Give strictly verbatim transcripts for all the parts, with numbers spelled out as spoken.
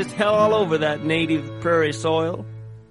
It's hell all over that native prairie soil.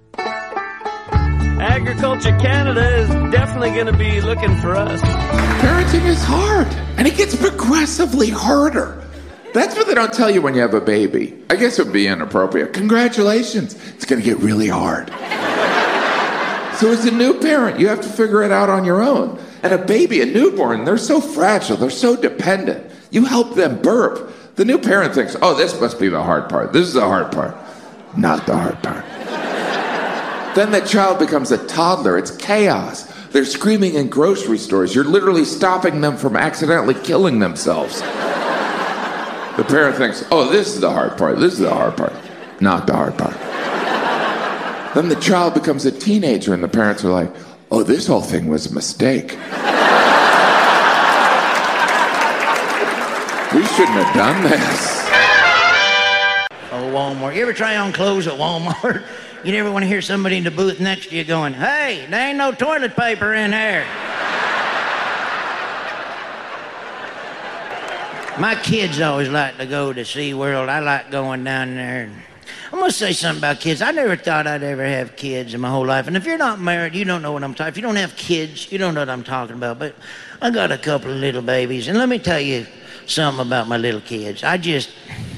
Agriculture Canada is definitely going to be looking for us. Parenting is hard, and it gets progressively harder. That's what they don't tell you when you have a baby. I guess it would be inappropriate. Congratulations. It's going to get really hard. So as a new parent, you have to figure it out on your own. And a baby, a newborn, they're so fragile. They're so dependent. You help them burp. The new parent thinks, oh, this must be the hard part. This is the hard part. Not the hard part. Then the child becomes a toddler. It's chaos. They're screaming in grocery stores. You're literally stopping them from accidentally killing themselves. The parent thinks, oh, this is the hard part. This is the hard part. Not the hard part. Then the child becomes a teenager, and the parents are like, oh, this whole thing was a mistake. We shouldn't have done this. Oh, Walmart. You ever try on clothes at Walmart? You never want to hear somebody in the booth next to you going, hey, there ain't no toilet paper in here. My kids always like to go to SeaWorld. I like going down there. I'm going to say something about kids. I never thought I'd ever have kids in my whole life. And if you're not married, you don't know what I'm talking about. If you don't have kids, you don't know what I'm talking about. But I got a couple of little babies. And let me tell you something about my little kids. I just...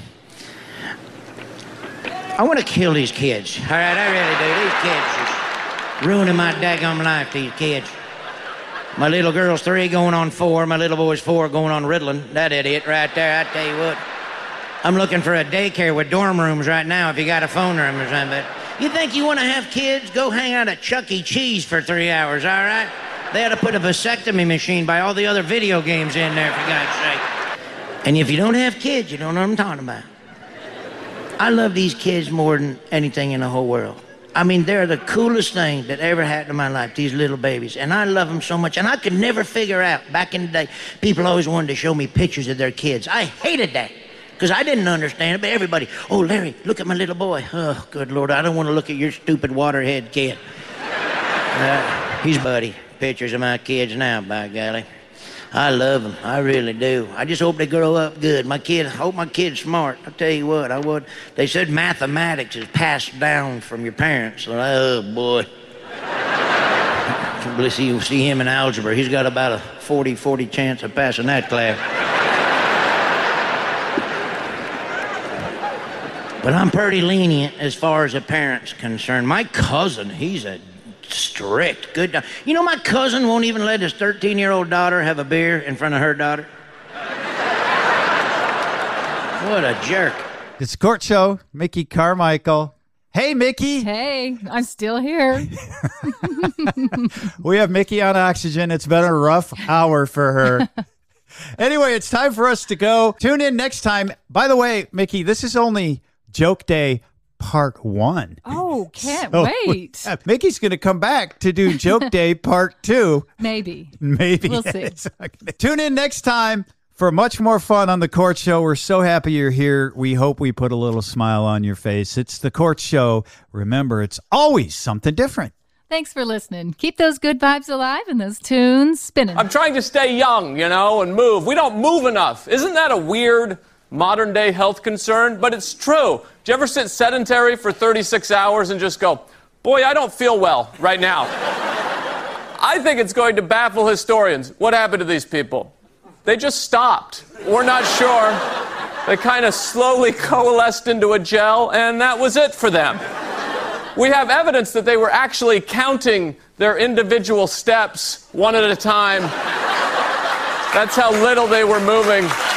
I want to kill these kids. All right, I really do. These kids are ruining my daggum life, these kids. My little girl's three going on four. My little boy's four going on Ritalin. That idiot right there, I tell you what. I'm looking for a daycare with dorm rooms right now if you got a phone room or something. But you think you want to have kids? Go hang out at Chuck E. Cheese for three hours, all right? They ought to put a vasectomy machine by all the other video games in there, for God's sake. And if you don't have kids, you don't know what I'm talking about. I love these kids more than anything in the whole world. I mean, they're the coolest thing that ever happened in my life, these little babies. And I love them so much. And I could never figure out, back in the day, people always wanted to show me pictures of their kids. I hated that. Because I didn't understand it, but everybody, oh, Larry, look at my little boy. Oh, good Lord, I don't want to look at your stupid waterhead kid. Uh, he's buddy. Pictures of my kids now, by golly. I love them. I really do. I just hope they grow up good. My kid, I hope my kid's smart. I'll tell you what, I would. They said mathematics is passed down from your parents. So, oh, boy. You see him in algebra. He's got about a forty forty chance of passing that class. But I'm pretty lenient as far as a parent's concerned. My cousin, he's a strict, good... Do- you know, my cousin won't even let his thirteen-year-old daughter have a beer in front of her daughter. What a jerk. It's Court Show, Mickey Carmichael. Hey, Mickey. Hey, I'm still here. We have Mickey on oxygen. It's been a rough hour for her. Anyway, it's time for us to go. Tune in next time. By the way, Mickey, this is only Joke Day Part One. Oh, can't so, wait. Yeah, Mickey's going to come back to do Joke Day Part Two. Maybe. Maybe. We'll see. Tune in next time for much more fun on The Court Show. We're so happy you're here. We hope we put a little smile on your face. It's The Court Show. Remember, it's always something different. Thanks for listening. Keep those good vibes alive and those tunes spinning. I'm trying to stay young, you know, and move. We don't move enough. Isn't that a weird modern-day health concern? But it's true. Do you ever sit sedentary for thirty-six hours and just go, boy, I don't feel well right now? I think it's going to baffle historians. What happened to these people? They just stopped. We're not sure. They kind of slowly coalesced into a gel, and that was it for them. We have evidence that they were actually counting their individual steps one at a time. That's how little they were moving.